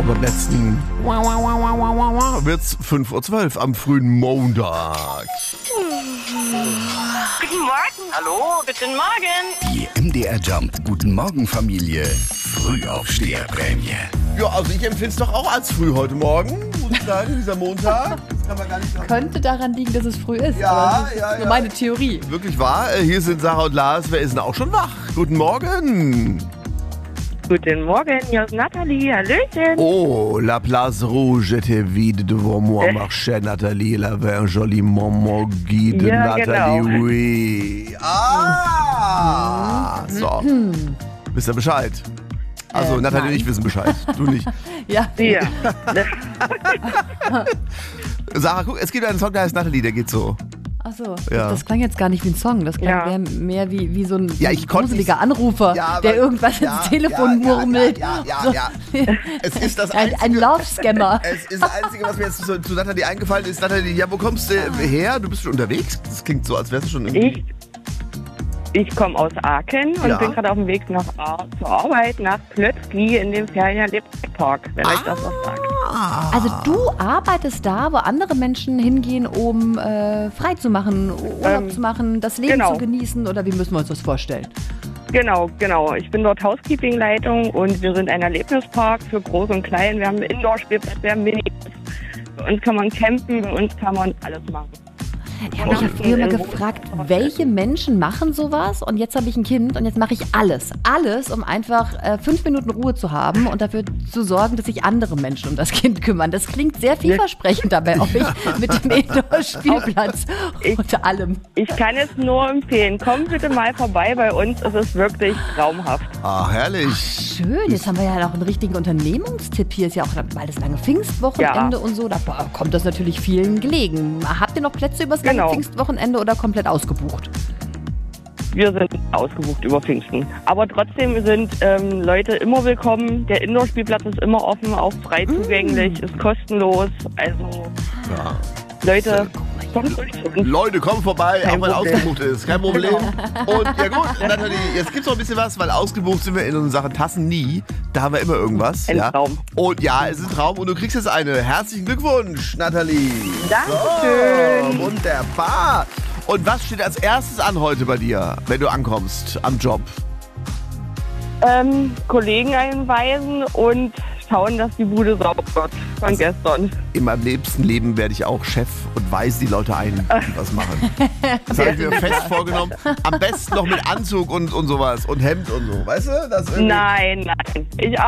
beim letzten wird's 5:12 Uhr am frühen Montag. Guten Morgen. Hallo, guten Morgen. Die MDR Jump Guten Morgen Familie Frühaufsteherprämie. Ja, also ich empfinde es doch auch als früh heute Morgen, muss ich sagen, dieser Montag. Das kann man gar nicht sagen. Könnte daran liegen, dass es früh ist. Ja, aber das ist ja, nur ja. meine Theorie. Wirklich wahr, hier sind Sarah und Lars, wer ist denn auch schon wach? Guten Morgen. Guten Morgen, hier ist Nathalie. Hallöchen. Oh, la place rouge était vide devant moi, marchait Nathalie, elle avait un joli moment guide, Ja, Nathalie, genau. oui. Ah, so. Wisst ihr Bescheid? Also, Nathalie und ich wissen Bescheid, du nicht. Ja. Ja. Sarah, guck, es gibt einen Song, der heißt Nathalie, der geht so. Achso, Ja. das klang jetzt gar nicht wie ein Song. Das klang mehr wie so ein Ja, ich konnte gruseliger Anrufer, Ja, der weil- irgendwas ja, ins Telefon ja, murmelt. ja. So. Es ist das Ein Einzige. Love-Scammer. Es ist das Einzige, was mir jetzt zu Nathalie eingefallen ist. Nathalie, ja, wo kommst du her? Du bist schon unterwegs? Das klingt so, als wärst du schon irgendwie... Ich komme aus Aachen und Ja. bin gerade auf dem Weg zur Arbeit nach Plötzky in dem Ferienerlebnispark, wenn euch das was sagt. Also du arbeitest da, wo andere Menschen hingehen, um frei zu machen, Urlaub zu machen, das Leben genau. zu genießen, oder wie müssen wir uns das vorstellen? Genau. Ich bin dort Housekeeping-Leitung und wir sind ein Erlebnispark für Groß und Klein. Wir haben einen Indoor-Spielplatz, wir haben Minis. Bei uns kann man campen, bei uns kann man alles machen. Ich habe mich ja früher mal gefragt, welche Menschen machen sowas? Und jetzt habe ich ein Kind und jetzt mache ich alles. Alles, um einfach 5 Minuten Ruhe zu haben und dafür zu sorgen, dass sich andere Menschen um das Kind kümmern. Das klingt sehr vielversprechend dabei euch mit dem Indoor-Spielplatz und allem. Ich kann es nur empfehlen. Kommt bitte mal vorbei bei uns. Es ist wirklich traumhaft. Ah, herrlich. Schön, jetzt haben wir ja noch einen richtigen Unternehmungstipp. Hier ist ja auch bald das lange Pfingstwochenende und so. Da kommt das natürlich vielen gelegen. Habt ihr noch Plätze übers lange Pfingstwochenende oder komplett ausgebucht? Wir sind ausgebucht über Pfingsten. Aber trotzdem sind Leute immer willkommen. Der Indoor-Spielplatz ist immer offen, auch frei zugänglich, ist kostenlos. Also Leute, kommt ruhig zu uns. Leute, kommt vorbei, Kein auch wenn Problem. ausgebucht ist. Kein Problem. Und ja gut, Nathalie, jetzt gibt's noch ein bisschen was, weil ausgebucht sind wir in unseren Sachen Tassen nie. Da haben wir immer irgendwas. Ein Traum. Und ja, es ist ein Traum und du kriegst jetzt eine. Herzlichen Glückwunsch, Nathalie. Dankeschön. So, wunderbar. Und was steht als erstes an heute bei dir, wenn du ankommst am Job? Kollegen einweisen und schauen, dass die Bude sauber wird von gestern. In meinem liebsten Leben werde ich auch Chef und weise die Leute ein, die was machen. Das habe ich mir fest vorgenommen. Am besten noch mit Anzug und sowas und Hemd und so. Weißt du? Das irgendwie Nein. Ich